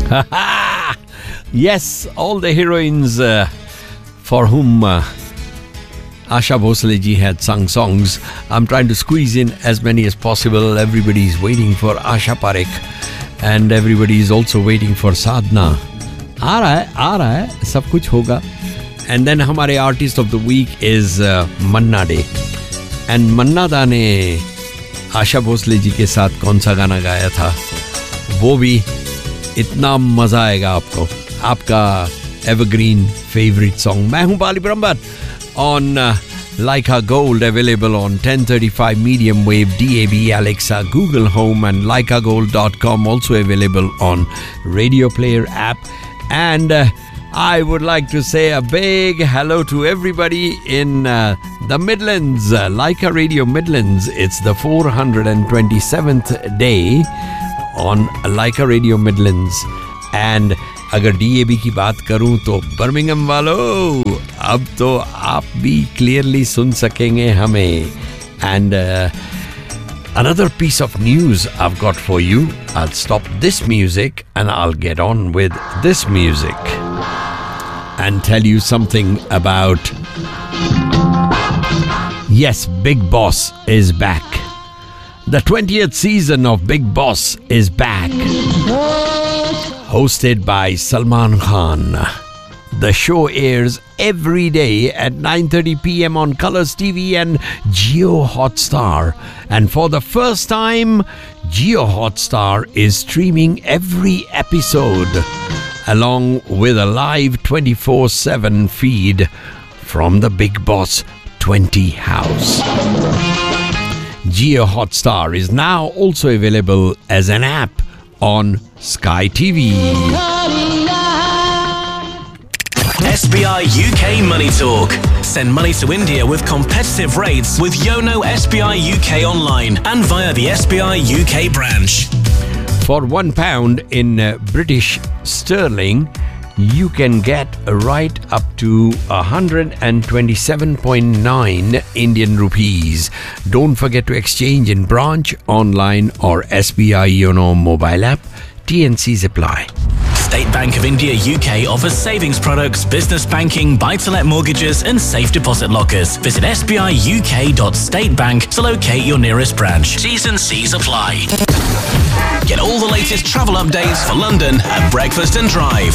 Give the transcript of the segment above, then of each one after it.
Yes, all the heroines for whom Asha Bhosle ji had sung songs. I'm trying to squeeze in as many as possible. Everybody's waiting for Asha Parekh and everybody is also waiting for Sadhna. आ रहा है, सब कुछ होगा. And then हमारे artist of the week is Manna Day. And Manna Da ने आशा भोसले जी के साथ कौन सा गाना गाया था, वो भी इतना मजा आएगा आपको. आपका evergreen favorite song. मैं हूँ बाली Brahmbhatt on Leica Gold, available on 1035 medium wave, DAB, Alexa, Google Home and leicagold.com, also available on Radio Player app. And I would like to say a big hello to everybody in the Midlands, Leica Radio Midlands. It's the 427th day on Leica Radio Midlands. And अगर DAB की बात करूं तो Birmingham वालों, अब तो आप भी क्लियरली सुन सकेंगे हमें. And another piece of news I've got for you. I'll stop this music and I'll get on with this music and tell you something about... Yes, Bigg Boss is back. The 20th season of Bigg Boss is back. Hosted by Salman Khan. The show airs every day at 9:30 p.m. on Colors TV and Jio Hotstar. And for the first time, Jio Hotstar is streaming every episode along with a live 24/7 feed from the Bigg Boss 20 house. Jio Hotstar is now also available as an app on Sky TV. SBI UK Money Talk. Send money to India with competitive rates with Yono SBI UK online and via the SBI UK branch. For £1 in British sterling, you can get right up to 127.9 Indian rupees. Don't forget to exchange in branch, online or SBI Yono mobile app. TNCs apply. State Bank of India UK offers savings products, business banking, buy-to-let mortgages and safe deposit lockers. Visit sbiuk.statebank to locate your nearest branch. T's and C's apply. Get all the latest travel updates for London at Breakfast and Drive.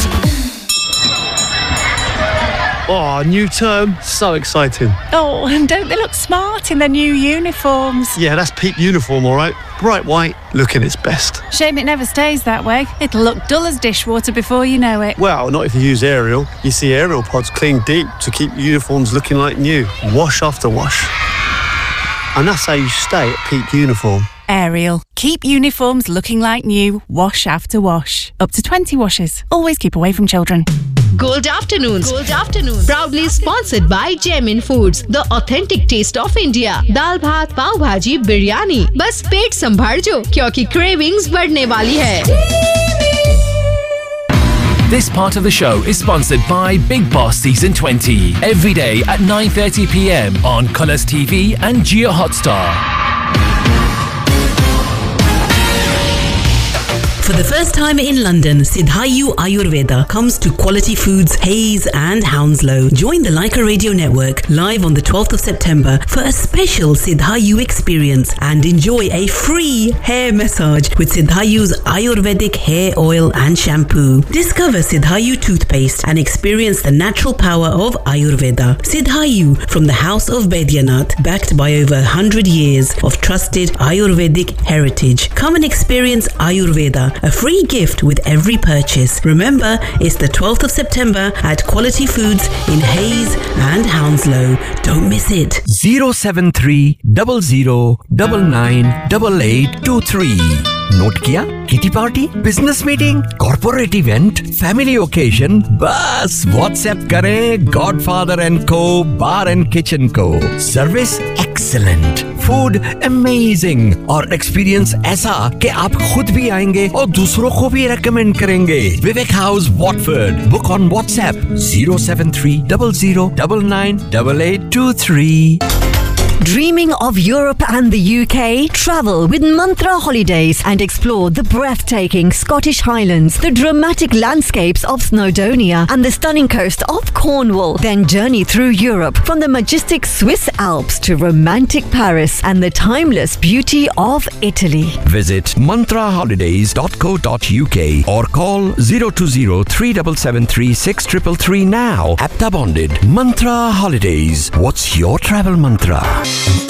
Oh, new term. So exciting. Oh, and don't they look smart in their new uniforms? Yeah, that's peak uniform, all right. Bright white, looking its best. Shame it never stays that way. It'll look dull as dishwater before you know it. Well, not if you use Ariel. You see Ariel pods clean deep to keep uniforms looking like new. Wash after wash. And that's how you stay at peak uniform. Ariel. Keep uniforms looking like new. Wash after wash. Up to 20 washes. Always keep away from children. Gold Afternoons. Proudly sponsored by Gemin Foods, the authentic taste of India. दाल भात, पाव भाजी, बिरयानी. बस पेट संभाल क्योंकि cravings बढ़ने वाली है. This part of the show is sponsored by Bigg Boss Season 20. Every day at 9:30 p.m. on Colors TV and Jio Hotstar. For the first time in London, Siddhayu Ayurveda comes to Quality Foods, Hayes and Hounslow. Join the Leica Radio Network live on the 12th of September for a special Siddhayu experience and enjoy a free hair massage with Siddhayu's Ayurvedic hair oil and shampoo. Discover Siddhayu toothpaste and experience the natural power of Ayurveda. Siddhayu from the House of Baidyanath, backed by over 100 years of trusted Ayurvedic heritage. Come and experience Ayurveda. A free gift with every purchase. Remember, it's the 12th of September at Quality Foods in Hayes and Hounslow. Don't miss it. 073 00 998823. Note किया? Kitty party, business meeting, corporate event, family occasion, बस WhatsApp करें godfather and को बार and kitchen को. Service excellent, food amazing और experience ऐसा कि आप खुद भी आएंगे और दूसरों को भी रेकमेंड करेंगे. विवेक house, Watford. Book on WhatsApp 073 00 998823. Dreaming of Europe and the UK? Travel with Mantra Holidays and explore the breathtaking Scottish Highlands, the dramatic landscapes of Snowdonia and the stunning coast of Cornwall. Then journey through Europe from the majestic Swiss Alps to romantic Paris and the timeless beauty of Italy. Visit mantraholidays.co.uk or call 020 3773 6333 now. Apta bonded. Mantra Holidays. What's your travel mantra?